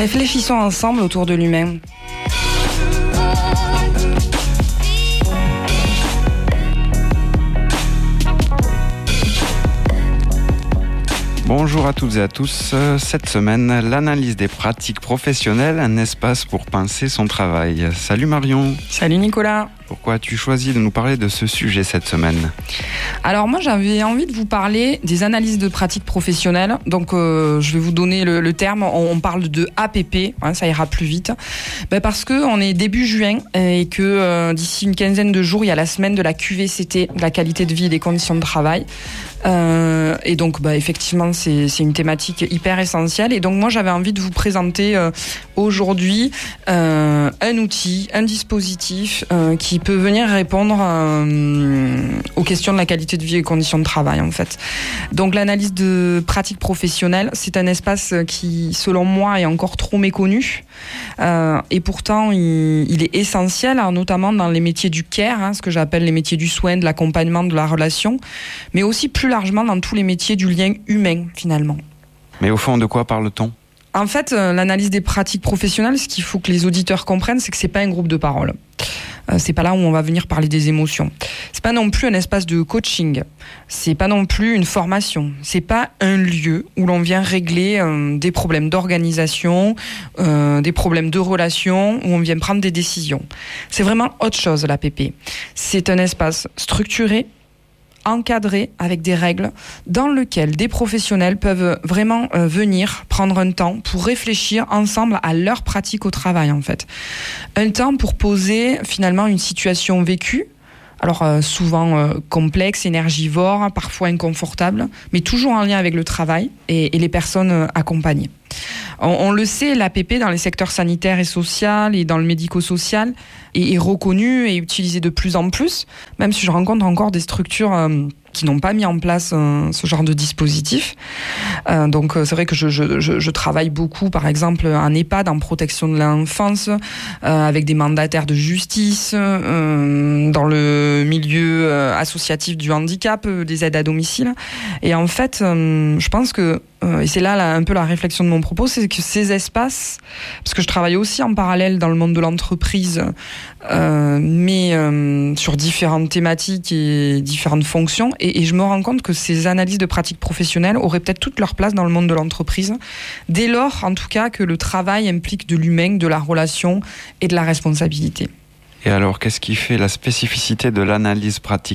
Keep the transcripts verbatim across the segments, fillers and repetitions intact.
Réfléchissons ensemble autour de l'humain. Bonjour à toutes et à tous. Cette semaine, l'analyse des pratiques professionnelles, un espace pour penser son travail. Salut Marion. Salut Nicolas. Pourquoi as-tu choisi de nous parler de ce sujet cette semaine ? Alors moi j'avais envie de vous parler des analyses de pratiques professionnelles. Donc euh, je vais vous donner le, le terme, on, on parle de A P P, hein, ça ira plus vite. Ben parce qu'on est début juin et que euh, d'ici une quinzaine de jours, il y a la semaine de la Q V C T, de la qualité de vie et des conditions de travail. Euh, et donc bah, effectivement c'est, c'est une thématique hyper essentielle. Et donc moi j'avais envie de vous présenter euh, aujourd'hui euh, un outil, un dispositif euh, qui peut venir répondre euh, aux questions de la qualité de vie et conditions de travail en fait. Donc l'analyse de pratiques professionnelles, c'est un espace qui selon moi est encore trop méconnu euh, et pourtant il, il est essentiel, alors, notamment dans les métiers du care, hein, ce que j'appelle les métiers du soin, de l'accompagnement, de la relation, mais aussi plus largement dans tous les métiers du lien humain finalement. Mais au fond, de quoi parle-t-on ? En fait, euh, l'analyse des pratiques professionnelles, ce qu'il faut que les auditeurs comprennent, c'est que c'est pas un groupe de parole. Euh, c'est pas là où on va venir parler des émotions. C'est pas non plus un espace de coaching. C'est pas non plus une formation. C'est pas un lieu où l'on vient régler euh, des problèmes d'organisation, euh, des problèmes de relations, où on vient prendre des décisions. C'est vraiment autre chose, l'A P P. C'est un espace structuré, encadré avec des règles dans lequel des professionnels peuvent vraiment euh, venir prendre un temps pour réfléchir ensemble à leur pratique au travail en fait. Un temps pour poser finalement une situation vécue, alors euh, souvent euh, complexe, énergivore, parfois inconfortable, mais toujours en lien avec le travail et, et les personnes euh, accompagnées. On, on le sait, l'A P P dans les secteurs sanitaires et social et dans le médico-social est, est reconnu et utilisé de plus en plus, même si je rencontre encore des structures euh, qui n'ont pas mis en place euh, ce genre de dispositif. Euh, donc euh, c'est vrai que je, je, je, je travaille beaucoup, par exemple, en EHPAD, en protection de l'enfance, euh, avec des mandataires de justice, euh, dans le milieu euh, associatif du handicap, euh, des aides à domicile. Et en fait, euh, je pense que, euh, et c'est là, là un peu la réflexion de mon propos, c'est que ces espaces, parce que je travaille aussi en parallèle dans le monde de l'entreprise, euh, mais euh, sur différentes thématiques et différentes fonctions, et, et je me rends compte que ces analyses de pratiques professionnelles auraient peut-être toute leur place dans le monde de l'entreprise, dès lors, en tout cas, que le travail implique de l'humain, de la relation et de la responsabilité. Et alors, qu'est-ce qui fait la spécificité de l'analyse pratique ?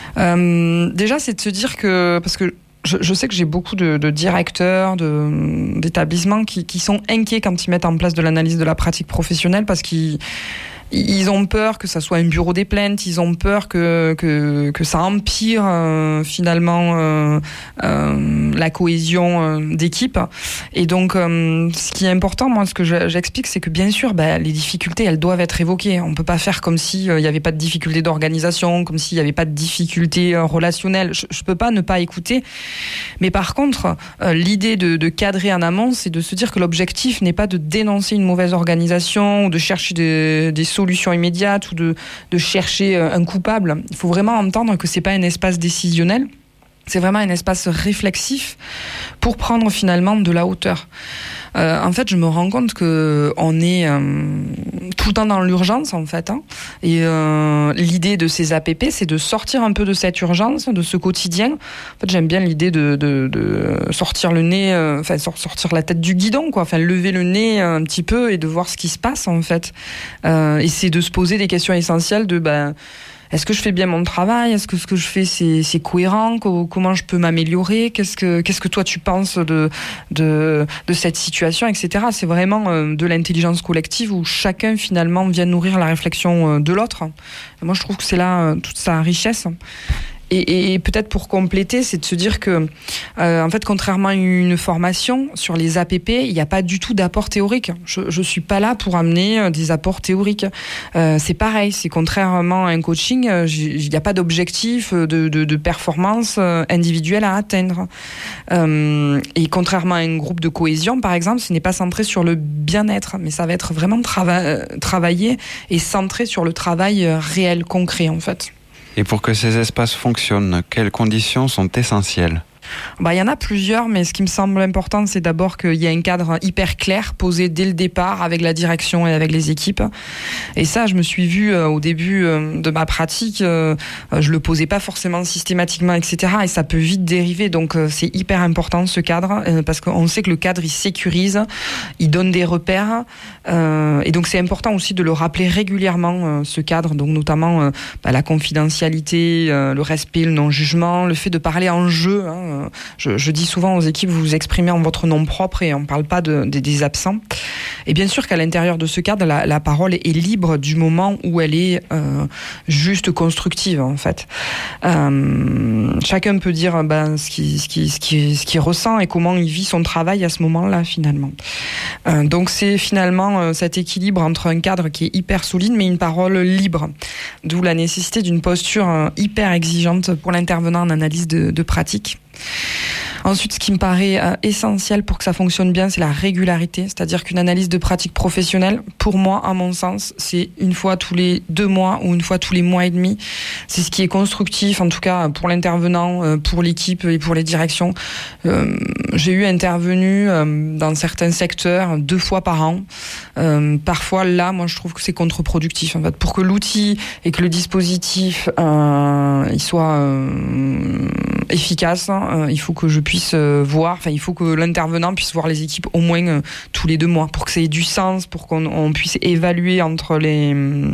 euh, Déjà, c'est de se dire que, parce que Je, je sais que j'ai beaucoup de, de directeurs, de, d'établissements qui, qui sont inquiets quand ils mettent en place de l'analyse de la pratique professionnelle parce qu'ils ils ont peur que ça soit un bureau des plaintes, ils ont peur que que, que ça empire euh, finalement euh, euh, la cohésion euh, d'équipe. Et donc, euh, ce qui est important, moi, ce que je, j'explique, c'est que bien sûr, bah, les difficultés, elles doivent être évoquées. On peut pas faire comme si il euh, y avait pas de difficultés d'organisation, comme s'il y avait pas de difficultés euh, relationnelles. Je, je peux pas ne pas écouter. Mais par contre, euh, l'idée de, de cadrer en amont, c'est de se dire que l'objectif n'est pas de dénoncer une mauvaise organisation ou de chercher des, des solutions immédiates ou de, de chercher un coupable. Il faut vraiment entendre que c'est pas un espace décisionnel, c'est vraiment un espace réflexif pour prendre finalement de la hauteur. Euh, en fait, je me rends compte que on est euh, tout le temps dans l'urgence, en fait. Hein, et euh, l'idée de ces A P P, c'est de sortir un peu de cette urgence, de ce quotidien. En fait, j'aime bien l'idée de, de, de sortir le nez, euh, enfin sortir la tête du guidon, quoi. Enfin, lever le nez un petit peu et de voir ce qui se passe, en fait. Euh, et c'est de se poser des questions essentielles de ben. Est-ce que je fais bien mon travail ? Est-ce que ce que je fais, c'est, c'est cohérent ? Comment je peux m'améliorer ? Qu'est-ce que, qu'est-ce que toi, tu penses de, de, de cette situation, et cetera. C'est vraiment euh, de l'intelligence collective où chacun, finalement, vient nourrir la réflexion euh, de l'autre. Et moi, je trouve que c'est là euh, toute sa richesse. Et, et peut-être pour compléter, c'est de se dire que, euh, en fait, contrairement à une formation sur les A P P, il n'y a pas du tout d'apport théorique. Je ne suis pas là pour amener des apports théoriques. Euh, c'est pareil, c'est contrairement à un coaching, il n'y a pas d'objectif de, de, de performance individuelle à atteindre. Euh, et contrairement à un groupe de cohésion, par exemple, ce n'est pas centré sur le bien-être, mais ça va être vraiment trava- travaillé et centré sur le travail réel, concret, en fait. Et pour que ces espaces fonctionnent, quelles conditions sont essentielles ? Bah, il y en a plusieurs, mais ce qui me semble important, c'est d'abord qu'il y ait un cadre hyper clair posé dès le départ avec la direction et avec les équipes. Et ça, je me suis vue euh, au début euh, de ma pratique, euh, je le posais pas forcément systématiquement, et cetera. Et ça peut vite dériver. Donc, euh, c'est hyper important ce cadre euh, parce qu'on sait que le cadre, il sécurise, il donne des repères. Euh, et donc, c'est important aussi de le rappeler régulièrement, euh, ce cadre. Donc, notamment euh, bah, la confidentialité, euh, le respect, le non-jugement, le fait de parler en jeu. Hein. Je, je dis souvent aux équipes, vous vous exprimez en votre nom propre et on ne parle pas de, de, des absents. Et bien sûr qu'à l'intérieur de ce cadre, la, la parole est libre du moment où elle est euh, juste constructive, en fait. Euh, chacun peut dire ben, ce qu'il ce qui, ce qui, ce qui ressent et comment il vit son travail à ce moment-là, finalement. Euh, donc c'est finalement euh, cet équilibre entre un cadre qui est hyper solide, mais une parole libre. D'où la nécessité d'une posture euh, hyper exigeante pour l'intervenant en analyse de, de pratique. Ensuite, ce qui me paraît euh, essentiel pour que ça fonctionne bien, c'est la régularité. C'est-à-dire qu'une analyse de pratique professionnelle, pour moi, à mon sens, c'est une fois tous les deux mois ou une fois tous les mois et demi. C'est ce qui est constructif, en tout cas pour l'intervenant, euh, pour l'équipe et pour les directions. Euh, j'ai eu intervenu euh, dans certains secteurs deux fois par an. Euh, parfois, là, moi, je trouve que c'est contre-productif. En fait, pour que l'outil et que le dispositif euh, il soit euh, efficace, hein, il faut que je puisse voir, enfin il faut que l'intervenant puisse voir les équipes au moins euh, tous les deux mois pour que ça ait du sens, pour qu'on on puisse évaluer entre les,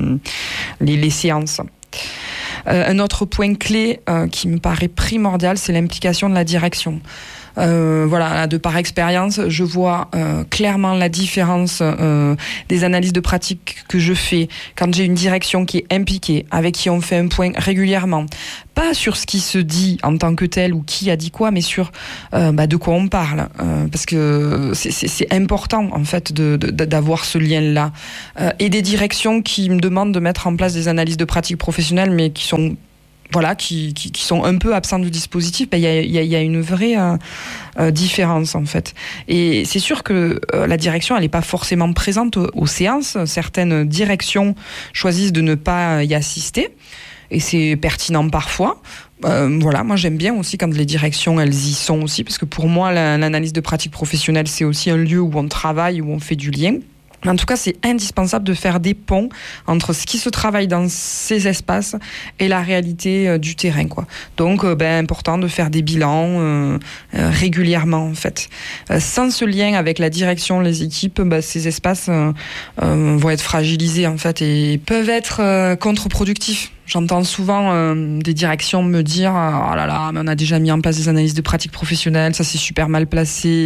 les, les séances. Euh, un autre point clé euh, qui me paraît primordial, c'est l'implication de la direction. Euh, voilà, de par expérience, je vois euh, clairement la différence euh, des analyses de pratique que je fais quand j'ai une direction qui est impliquée, avec qui on fait un point régulièrement. Pas sur ce qui se dit en tant que tel ou qui a dit quoi, mais sur euh, bah, de quoi on parle. Euh, parce que c'est, c'est, c'est important, en fait, de, de, d'avoir ce lien-là. Euh, et des directions qui me demandent de mettre en place des analyses de pratique professionnelle, mais qui sont... Voilà, qui, qui, qui sont un peu absents du dispositif, il ben, y, a, y, y a une vraie euh, euh, différence en fait. Et c'est sûr que euh, la direction, elle n'est pas forcément présente aux, aux séances. Certaines directions choisissent de ne pas y assister, et c'est pertinent parfois. Euh, voilà, moi j'aime bien aussi quand les directions elles y sont aussi, parce que pour moi la, l'analyse de pratique professionnelle c'est aussi un lieu où on travaille, où on fait du lien. En tout cas, c'est indispensable de faire des ponts entre ce qui se travaille dans ces espaces et la réalité euh, du terrain, quoi. Donc, euh, ben, important de faire des bilans euh, euh, régulièrement, en fait. Euh, sans ce lien avec la direction, les équipes, ben, ces espaces euh, euh, vont être fragilisés, en fait, et peuvent être euh, contre-productifs. J'entends souvent euh, des directions me dire « Oh là là, mais on a déjà mis en place des analyses de pratique professionnelle, ça c'est super mal placé.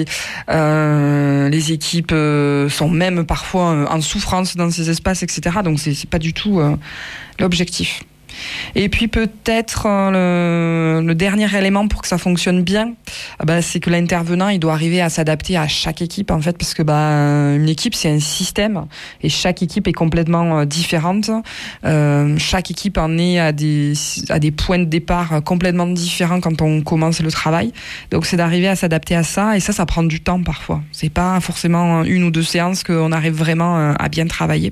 Euh, les équipes euh, sont même parfois euh, en souffrance dans ces espaces, et cetera » Donc c'est, c'est pas du tout euh, l'objectif. Et puis peut-être euh, le, le dernier élément pour que ça fonctionne bien, bah, c'est que l'intervenant il doit arriver à s'adapter à chaque équipe en fait, parce que bah, une équipe c'est un système et chaque équipe est complètement euh, différente. Euh, chaque équipe en est à des, à des points de départ complètement différents quand on commence le travail. Donc c'est d'arriver à s'adapter à ça, et ça, ça prend du temps parfois. C'est pas forcément une ou deux séances qu'on arrive vraiment à bien travailler.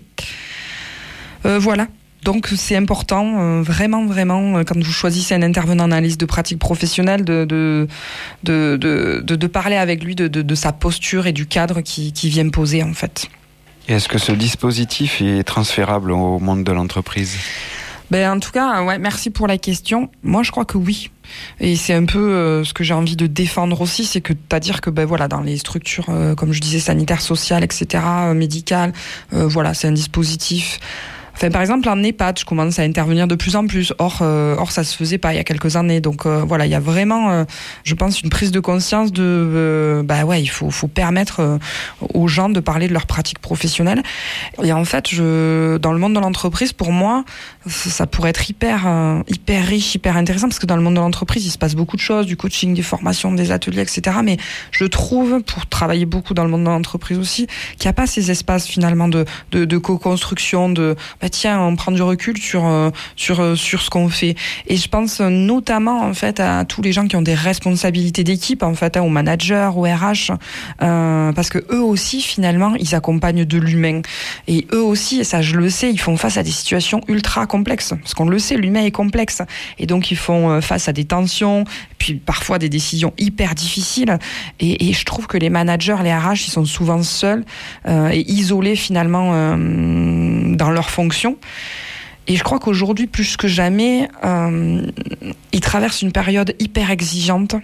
Euh, voilà. Donc c'est important, euh, vraiment, vraiment, euh, quand vous choisissez un intervenant en analyse de pratique professionnelle, de, de, de, de, de, de parler avec lui de, de, de sa posture et du cadre qui, qui vient poser en fait. Et est-ce que ce dispositif est transférable au monde de l'entreprise ? Ben, en tout cas, ouais, merci pour la question. Moi, je crois que oui. Et c'est un peu euh, ce que j'ai envie de défendre aussi, c'est que, c'est-à-dire que ben, voilà, dans les structures, euh, comme je disais, sanitaires, sociales, et cetera, euh, médicales, euh, voilà, c'est un dispositif... Enfin, par exemple, en EHPAD, je commence à intervenir de plus en plus. Or, euh, or ça se faisait pas il y a quelques années. Donc euh, voilà, il y a vraiment, euh, je pense, une prise de conscience de, euh, bah ouais, il faut, faut permettre euh, aux gens de parler de leur pratique professionnelle. Et en fait, je, dans le monde de l'entreprise, pour moi, ça pourrait être hyper, euh, hyper riche, hyper intéressant, parce que dans le monde de l'entreprise, il se passe beaucoup de choses, du coaching, des formations, des ateliers, et cetera. Mais je trouve, pour travailler beaucoup dans le monde de l'entreprise aussi, qu'il n'y a pas ces espaces finalement de, de, de co-construction, de bah tiens, on prend du recul sur euh, sur euh, sur ce qu'on fait. Et je pense notamment en fait à tous les gens qui ont des responsabilités d'équipe, en fait, hein, aux managers, aux R H, euh, parce que eux aussi finalement ils accompagnent de l'humain. Et eux aussi, et ça je le sais, ils font face à des situations ultra complexes, parce qu'on le sait, l'humain est complexe. Et donc ils font face à des tensions, puis parfois des décisions hyper difficiles. Et, et je trouve que les managers, les R H, ils sont souvent seuls euh, et isolés finalement euh, dans leur fonction. Et je crois qu'aujourd'hui, plus que jamais, euh, ils traversent une période hyper exigeante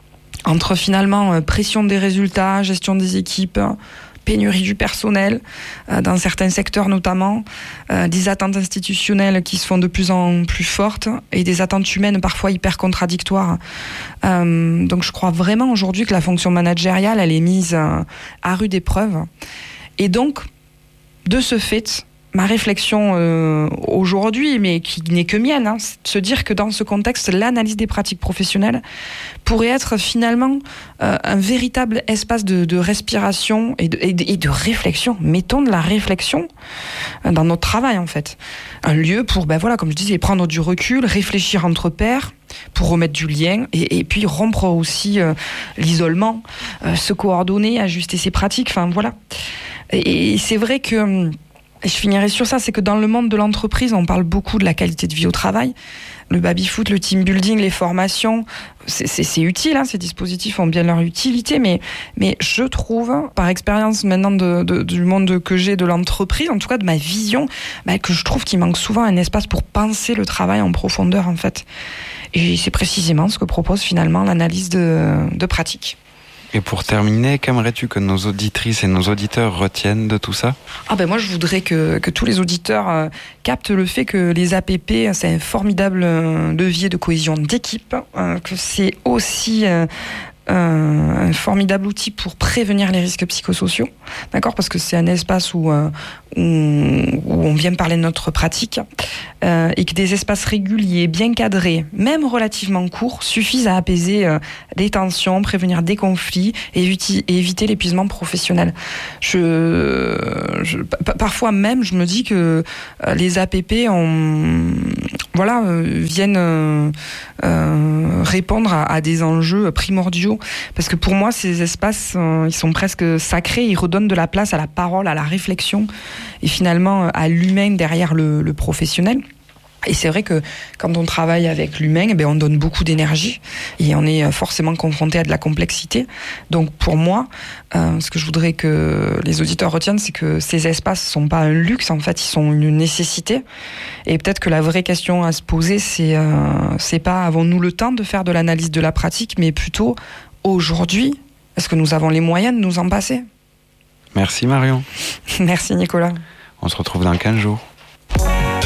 entre finalement euh, pression des résultats, gestion des équipes, pénurie du personnel, euh, dans certains secteurs notamment, euh, des attentes institutionnelles qui se font de plus en plus fortes et des attentes humaines parfois hyper contradictoires. Euh, donc je crois vraiment aujourd'hui que la fonction managériale, elle est mise euh, à rude épreuve. Et donc, de ce fait, ma réflexion euh, aujourd'hui, mais qui n'est que mienne, hein, c'est de se dire que dans ce contexte, l'analyse des pratiques professionnelles pourrait être finalement euh, un véritable espace de, de respiration et de, et, de, et de réflexion. Mettons de la réflexion dans notre travail, en fait. Un lieu pour, ben voilà, comme je disais, prendre du recul, réfléchir entre pairs, pour remettre du lien et, et puis rompre aussi euh, l'isolement, euh, se coordonner, ajuster ses pratiques, enfin voilà. Et, et c'est vrai que... Et je finirai sur ça, c'est que dans le monde de l'entreprise, on parle beaucoup de la qualité de vie au travail. Le baby-foot, le team building, les formations, c'est, c'est, c'est utile, hein, ces dispositifs ont bien leur utilité, mais, mais je trouve, par expérience maintenant de, de, du monde que j'ai de l'entreprise, en tout cas de ma vision, bah, que je trouve qu'il manque souvent un espace pour penser le travail en profondeur, en fait. Et c'est précisément ce que propose finalement l'analyse de, de pratique. Et pour terminer, qu'aimerais-tu que nos auditrices et nos auditeurs retiennent de tout ça ? Ah ben moi, je voudrais que, que tous les auditeurs euh, captent le fait que les A P P, c'est un formidable euh, levier de cohésion d'équipe, euh, que c'est aussi... Euh, Euh, un formidable outil pour prévenir les risques psychosociaux, d'accord, parce que c'est un espace où, euh, où, où on vient parler de notre pratique euh, et que des espaces réguliers, bien cadrés, même relativement courts, suffisent à apaiser euh, les tensions, prévenir des conflits et, éviter, et éviter l'épuisement professionnel. Je, je, p- parfois même, je me dis que euh, les A P P ont, voilà, euh, viennent euh, euh, répondre à, à des enjeux primordiaux. Parce que pour moi, ces espaces, euh, ils sont presque sacrés, ils redonnent de la place à la parole, à la réflexion et finalement à l'humain derrière le, le professionnel. Et c'est vrai que quand on travaille avec l'humain, eh bien, on donne beaucoup d'énergie et on est forcément confronté à de la complexité. Donc pour moi, euh, ce que je voudrais que les auditeurs retiennent, c'est que ces espaces ne sont pas un luxe, en fait, ils sont une nécessité. Et peut-être que la vraie question à se poser, c'est, euh, c'est pas avons-nous le temps de faire de l'analyse de la pratique, mais plutôt aujourd'hui, est-ce que nous avons les moyens de nous en passer ? Merci Marion. Merci Nicolas. On se retrouve dans quinze jours.